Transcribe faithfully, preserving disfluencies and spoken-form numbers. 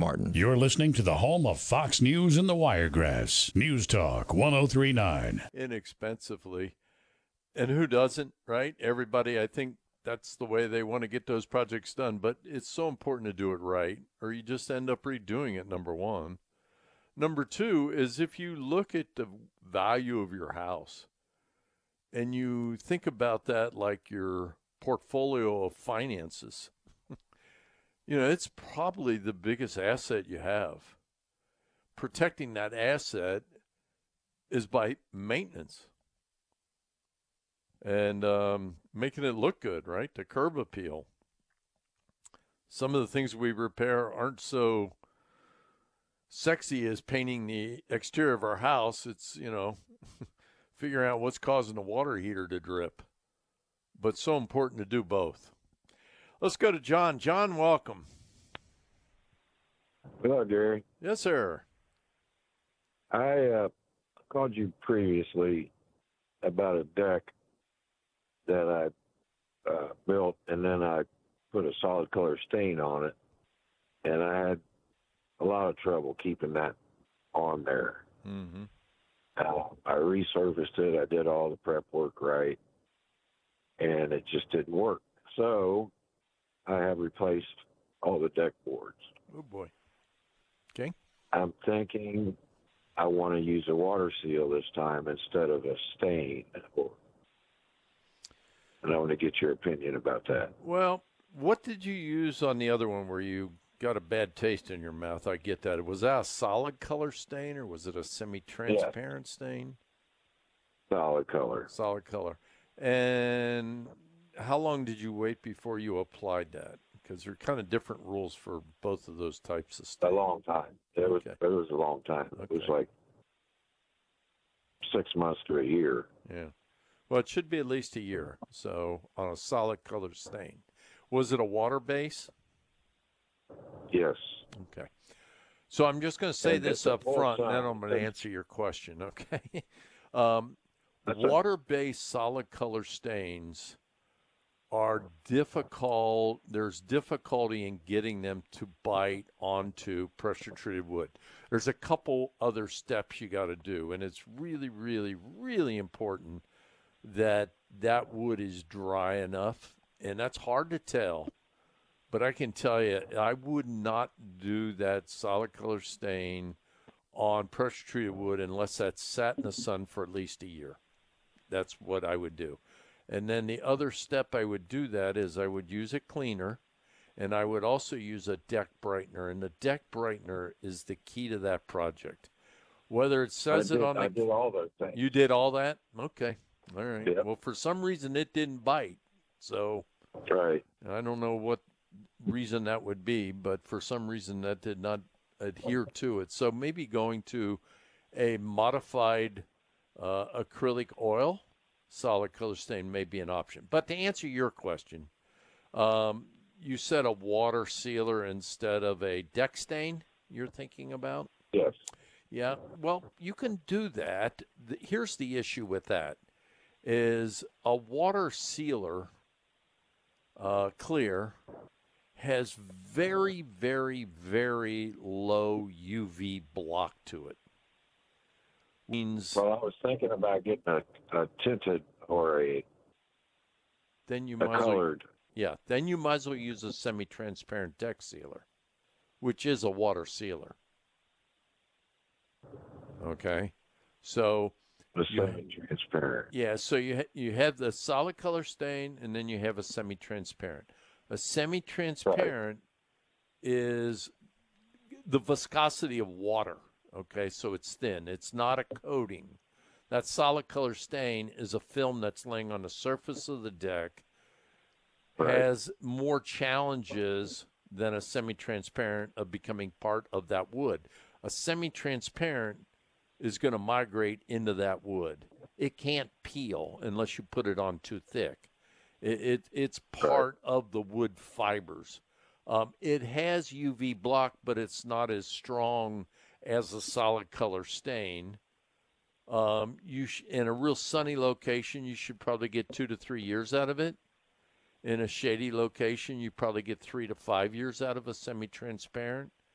Martin. You're listening to the home of Fox News and the Wiregrass. News Talk one oh three point nine. Inexpensively. And who doesn't, right? Everybody, I think that's the way they want to get those projects done. But it's so important to do it right, or you just end up redoing it, number one. Number two is if you look at the value of your house and you think about that like your portfolio of finances, you know, it's probably the biggest asset you have. Protecting that asset is by maintenance and um, making it look good, right? The curb appeal. Some of the things we repair aren't so sexy as painting the exterior of our house. It's, you know, figuring out what's causing the water heater to drip. But so important to do both. Let's go to John. John, welcome. Hello, Gary. Yes, sir. I uh, called you previously about a deck that I uh, built, and then I put a solid color stain on it, and I had a lot of trouble keeping that on there. Mm-hmm. Uh, I resurfaced it. I did all the prep work right, and it just didn't work. So I have replaced all the deck boards. Oh, boy. Okay. I'm thinking I want to use a water seal this time instead of a stain. And I want to get your opinion about that. Well, what did you use on the other one where you got a bad taste in your mouth? I get that. Was that a solid color stain or was it a semi-transparent yeah. stain? Solid color. Solid color. And how long did you wait before you applied that? Because there are kind of different rules for both of those types of stains. A long time. It okay. was it was a long time. Okay. It was like six months to a year. Yeah. Well, it should be at least a year. So on a solid color stain. Was it a water base? Yes. Okay. So I'm just going to say and this up front, and then I'm going to answer your question, okay? um, water-based solid color stains are difficult. There's difficulty in getting them to bite onto pressure-treated wood. There's a couple other steps you got to do, and it's really, really, really important that that wood is dry enough, and that's hard to tell. But I can tell you, I would not do that solid color stain on pressure-treated wood unless that's sat in the sun for at least a year. That's what I would do. And then the other step I would do that is I would use a cleaner, and I would also use a deck brightener. And the deck brightener is the key to that project. Whether it says I did, it on the... I did all those things. You did all that? Okay. All right. Yep. Well, for some reason, it didn't bite. So right. I don't know what reason that would be, but for some reason that did not adhere to it. So maybe going to a modified uh, acrylic oil solid color stain may be an option. But to answer your question, um, you said a water sealer instead of a deck stain you're thinking about? Yes. Yeah, well, you can do that. Here's the issue with that is a water sealer, uh, clear, has very, very, very low U V block to it. Means well, I was thinking about getting a, a tinted or a then you a might as well, colored. yeah, then you might as well use a semi-transparent deck sealer, which is a water sealer. Okay, so the semi-transparent. Yeah, so you ha- you have the solid color stain, and then you have a semi-transparent. A semi-transparent right. is the viscosity of water. Okay, so it's thin. It's not a coating. That solid color stain is a film that's laying on the surface of the deck, right. has more challenges than a semi-transparent of becoming part of that wood. A semi-transparent is going to migrate into that wood. It can't peel unless you put it on too thick. It, it It's part right. of the wood fibers. Um, it has U V block, but it's not as strong as a solid color stain. Um, you sh- in a real sunny location, you should probably get two to three years out of it. In a shady location, you probably get three to five years out of a semi-transparent.